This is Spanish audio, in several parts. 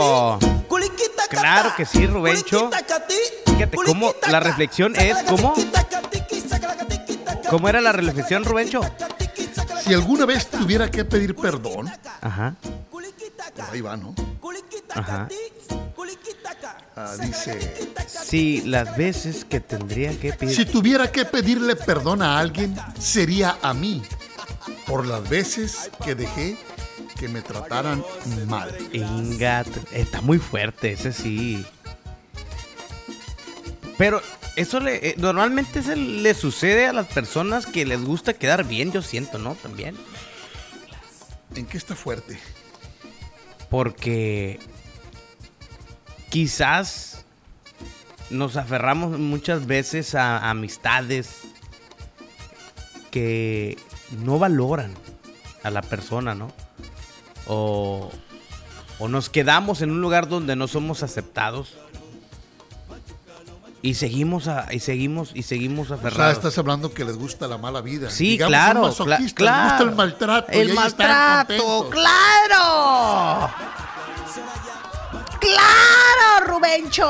Claro que sí, Rubencho. Fíjate cómo la reflexión es, ¿cómo era la reflexión, Rubencho? Si alguna vez tuviera que pedir perdón, Ajá. por ahí va, ¿no? Ajá. Dice, Sí, las veces que tendría que pedir. si tuviera que pedirle perdón a alguien, sería a mí, por las veces que dejé que me trataran mal. Inga, está muy fuerte, ese sí. Pero eso normalmente le sucede a las personas que les gusta quedar bien, yo siento, ¿no? También. ¿En qué está fuerte? Porque quizás nos aferramos muchas veces a amistades que no valoran a la persona, ¿no? O nos quedamos en un lugar donde no somos aceptados y seguimos aferrados. O sea, estás hablando que les gusta la mala vida. Sí, digamos, claro, son masoquistas, claro. les gusta el maltrato. El y ahí están maltrato, contentos. claro. ¡Claro, Rubencho!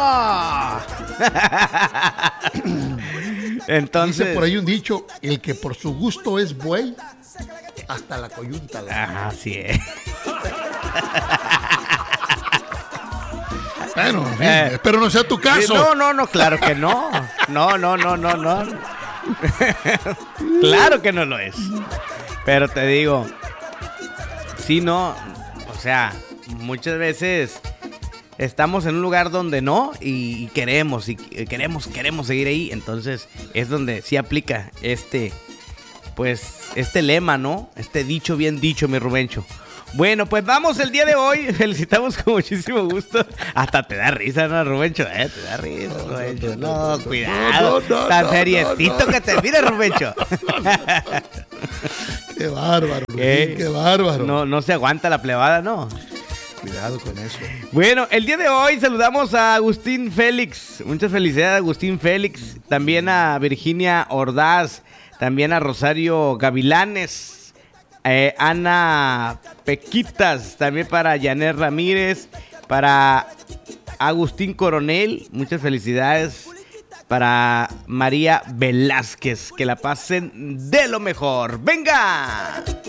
Entonces, Dice por ahí un dicho, el que por su gusto es buey, hasta la coyunta. Así es. Bueno, en fin, espero no sea tu caso. No, claro que no. No. Claro que no lo es. Pero te digo, sí, no, o sea, muchas veces estamos en un lugar donde no y queremos seguir ahí, entonces es donde sí aplica este lema, ¿no? Este dicho bien dicho, mi Rubencho. Bueno, pues vamos el día de hoy. Felicitamos con muchísimo gusto. Hasta te da risa, ¿no, Rubencho? Te da risa, Rubencho. No, cuidado. Tan seriecito que te mire, Rubencho. Qué bárbaro, Luis, qué bárbaro. No se aguanta la plebada, ¿no? Cuidado con eso. Bueno, el día de hoy saludamos a Agustín Félix. Muchas felicidades, Agustín Félix. También a Virginia Ordaz. También a Rosario Gavilanes. Ana Pequitas, también para Janet Ramírez, para Agustín Coronel, muchas felicidades, para María Velázquez, que la pasen de lo mejor. ¡Venga!